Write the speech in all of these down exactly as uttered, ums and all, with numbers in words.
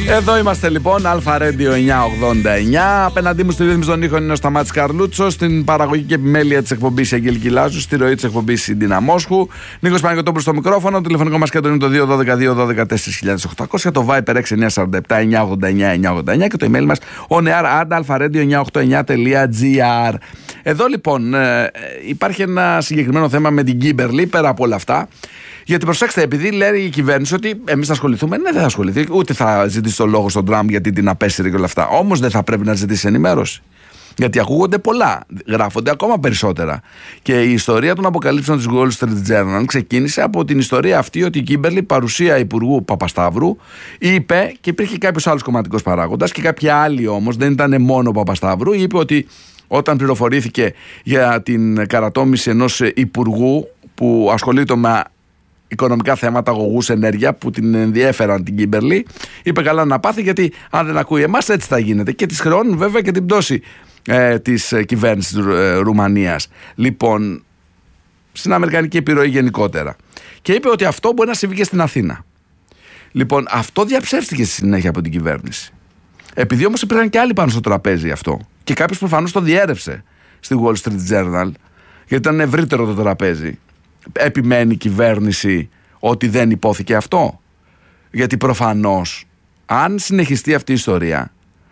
Εδώ είμαστε λοιπόν, Αλφα Radio εννιακόσια ογδόντα εννιά. Απέναντί μου στη ρύθμιση των ήχων είναι ο Σταμάτης Καρλούτσος. Στην παραγωγή και επιμέλεια της εκπομπής η Αγγελική Λάζου. Στη ροή της εκπομπής η Ντίνα Μόσχου. Νίκος Παναγιωτόπουλος στο μικρόφωνο. Το τηλεφωνικό μας κέντρο είναι το δύο ένα δύο δύο ένα δύο τέσσερα χιλιάδες οκτακόσια. Το Viper έξι εννιά τέσσερα επτά εννιακόσια ογδόντα εννιά εννιακόσια ογδόντα εννιά. Και το email μας onear@alpharadio εννιακόσια ογδόντα εννιά τελεία τζι άρ. Εδώ λοιπόν ε, υπάρχει ένα συγκεκριμένο θέμα με την Κίμπερλι πέρα από όλα αυτά. Γιατί προσέξτε, επειδή λέει η κυβέρνηση ότι εμείς θα ασχοληθούμε, ναι, δεν θα ασχοληθεί, ούτε θα ζητήσει το λόγο στον Τραμπ γιατί την απέσυρε και όλα αυτά. Όμως δεν θα πρέπει να ζητήσει ενημέρωση. Γιατί ακούγονται πολλά, γράφονται ακόμα περισσότερα. Και η ιστορία των αποκαλύψεων της Wall Street Journal ξεκίνησε από την ιστορία αυτή ότι η Κίμπερλι, παρουσία Υπουργού Παπασταύρου, είπε, και υπήρχε κάποιος άλλος κομματικός παράγοντας και κάποιοι άλλοι όμως, δεν ήταν μόνο ο Παπασταύρου, είπε ότι όταν πληροφορήθηκε για την καρατόμηση ενός υπουργού που ασχολείται με οικονομικά θέματα, αγωγούς, ενέργεια που την ενδιέφεραν την Κίμπερλι, είπε καλά να πάθει, γιατί αν δεν ακούει εμάς έτσι θα γίνεται. Και τις χρεώνουν βέβαια και την πτώση ε, της ε, κυβέρνησης της ε, Ρουμανίας. Λοιπόν, στην αμερικανική επιρροή γενικότερα. Και είπε ότι αυτό μπορεί να συμβεί και στην Αθήνα. Λοιπόν, αυτό διαψεύστηκε στη συνέχεια από την κυβέρνηση. Επειδή όμως υπήρχαν και άλλοι πάνω στο τραπέζι αυτό. Και κάποιος προφανώς το διέρευσε στη Wall Street Journal, γιατί ήταν ευρύτερο το τραπέζι. Επιμένει η κυβέρνηση ότι δεν υπόθηκε αυτό? Γιατί προφανώς αν συνεχιστεί αυτή η ιστορία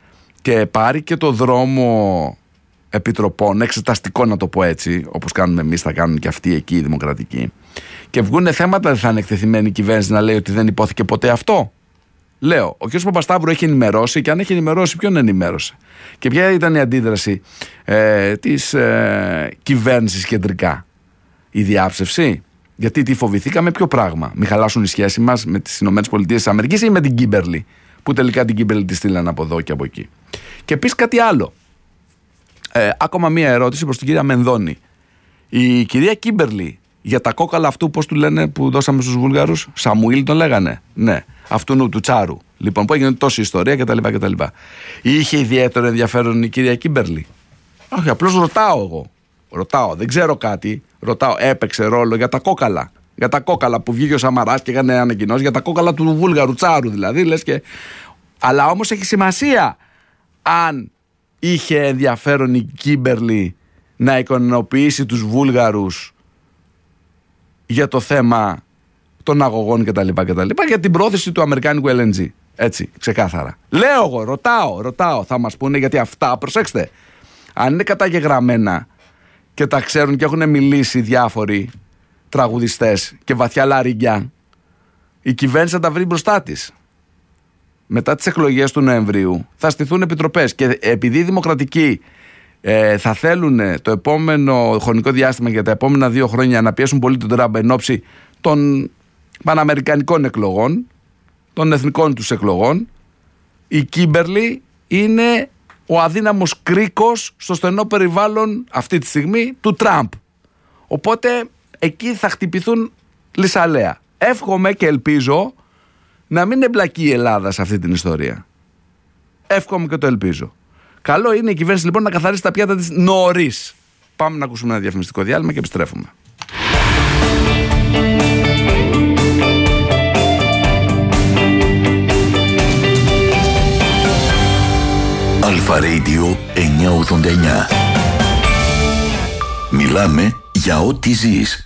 και πάρει και το δρόμο επιτροπών, εξεταστικό να το πω έτσι, όπως κάνουμε εμείς, θα κάνουν και αυτοί εκεί οι δημοκρατικοί, και βγουν θέματα, δεν θα είναι εκτεθειμένη η κυβέρνηση να λέει ότι δεν υπόθηκε ποτέ αυτό? Λέω, ο κ. Παπασταύρου έχει ενημερώσει, και αν έχει ενημερώσει, ποιον ενημέρωσε? Και ποια ήταν η αντίδραση ε, της ε, κυβέρνησης κεντρικά? Η διάψευση? Γιατί τι φοβηθήκαμε, ποιο πράγμα? Μην χαλάσουν οι σχέσεις μας με τις ΗΠΑ ή με την Κίμπερλι, που τελικά την Κίμπερλι τη στείλαν από εδώ και από εκεί. Και επίσης κάτι άλλο. Ε, ακόμα μία ερώτηση προς την κυρία Μενδώνη. Η κυρία Κίμπερλι για τα κόκαλα αυτού, πώς του λένε, που δώσαμε στους Βούλγαρους, Σαμουήλ τον λέγανε. Ναι, αυτού του Τσάρου. Λοιπόν, που έγινε τόση ιστορία κτλ. κτλ. Είχε ιδιαίτερο ενδιαφέρον η κυρία Κίμπερλι? Όχι, απλώς ρωτάω εγώ. Ρωτάω, δεν ξέρω κάτι. Ρωτάω, έπαιξε ρόλο για τα κόκαλα? Για τα κόκαλα που βγήκε ο Σαμαράς και έκανε ανακοινώσει, για τα κόκαλα του Βούλγαρου Τσάρου δηλαδή, λες και. Αλλά όμως έχει σημασία αν είχε ενδιαφέρον η Κίμπερλι να ικανοποιήσει τους Βούλγαρους για το θέμα των αγωγών κτλ. κτλ. Για την πρόθεση του αμερικάνικου ελ εν τζι. Έτσι, ξεκάθαρα. Λέω εγώ, ρωτάω, ρωτάω, θα μας πούνε, γιατί αυτά, προσέξτε, αν είναι καταγεγραμμένα και τα ξέρουν και έχουν μιλήσει διάφοροι τραγουδιστές και βαθιά λαριγκιά, η κυβέρνηση θα τα βρει μπροστά της. Μετά τις εκλογές του Νοεμβρίου θα στηθούν επιτροπές, και επειδή οι δημοκρατικοί ε, θα θέλουν το επόμενο χρονικό διάστημα, για τα επόμενα δύο χρόνια, να πιέσουν πολύ τον Τραμπ εν ώψη των παναμερικανικών εκλογών, των εθνικών τους εκλογών, η Κίμπερλι είναι ο αδύναμος κρίκος στο στενό περιβάλλον αυτή τη στιγμή του Τραμπ. Οπότε εκεί θα χτυπηθούν λυσαλέα. Εύχομαι και ελπίζω να μην εμπλακεί η Ελλάδα σε αυτή την ιστορία. Εύχομαι και το ελπίζω. Καλό είναι η κυβέρνηση λοιπόν να καθαρίσει τα πιάτα της νωρίς. Πάμε να ακούσουμε ένα διαφημιστικό διάλειμμα και επιστρέφουμε. Αλφα Radio εννιακόσια ογδόντα εννιά. Μιλάμε για ό,τι ζεις.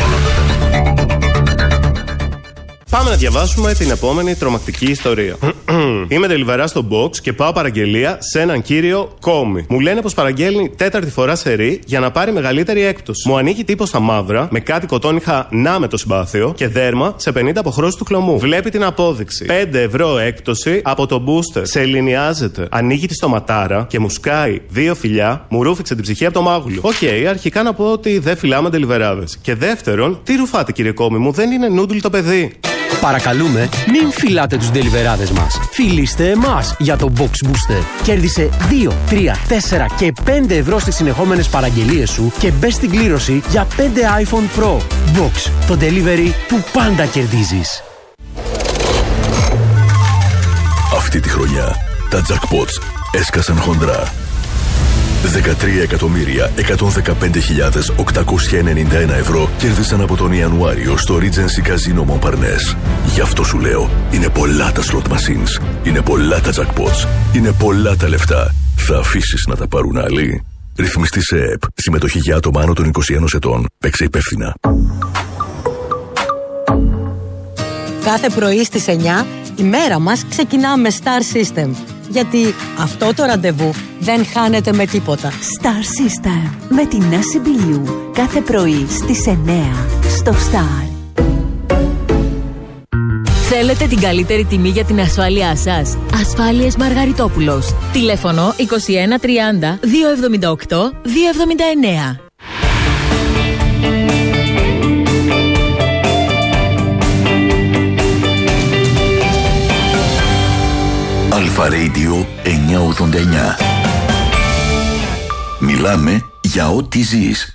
Πάμε να διαβάσουμε την επόμενη τρομακτική ιστορία. Είμαι τελιβερά στο box και πάω παραγγελία σε έναν κύριο Κόμι. Μου λένε πως παραγγέλνει τέταρτη φορά σερί για να πάρει μεγαλύτερη έκπτωση. Μου ανοίγει τύπο στα μαύρα με κάτι κοτόνιχα να με το συμπάθειο και δέρμα σε πενήντα αποχρώσεις του χλωμού. Βλέπει την απόδειξη. πέντε ευρώ έκπτωση από το booster. Σε ελληνιάζεται. Ανοίγει τη στοματάρα και μου σκάει δύο φιλιά, μου ρούφηξε την ψυχή από το μάγουλο. Οκ, okay, αρχικά να πω ότι δεν φυλάμε τελιβεράδες. Και δεύτερον, τι ρουφάτε κύριε Κόμι μου, δεν είναι νούντλ το παιδί. Παρακαλούμε, μην φυλάτε τους ντελιβεράδες μας. Φιλήστε εμάς για το Box Booster. Κέρδισε δύο, τρία, τέσσερα και πέντε ευρώ στις συνεχόμενες παραγγελίες σου και μπες στην κλήρωση για πέντε iPhone Pro. Box, το delivery που πάντα κερδίζεις. Αυτή τη χρονιά τα jackpots έσκασαν χοντρά. δεκατρία εκατομμύρια εκατόν δεκαπέντε χιλιάδες οκτακόσια ενενήντα ένα ευρώ κέρδισαν από τον Ιανουάριο στο Regency Casino Montparnasse. Γι' αυτό σου λέω, είναι πολλά τα slot machines, είναι πολλά τα jackpots, είναι πολλά τα λεφτά. Θα αφήσεις να τα πάρουν άλλοι? Ρυθμιστή σε ΕΕΠ. Συμμετοχή για άτομα άνω των είκοσι ένα ετών. Παίξε υπεύθυνα. Κάθε πρωί στις εννιά η μέρα μας ξεκινά με Star System. Γιατί αυτό το ραντεβού δεν χάνεται με τίποτα. Star System με την Νάση Μπιλιού. Κάθε πρωί στις εννιά στο Star. Θέλετε την καλύτερη τιμή για την ασφάλειά σας? Ασφάλειες Μαργαριτόπουλος. Τηλέφωνο είκοσι ένα τριάντα διακόσια εβδομήντα οκτώ διακόσια εβδομήντα εννέα. Αλφα Radio εννιακόσια ογδόντα εννιά. Μιλάμε για ό,τι ζεις.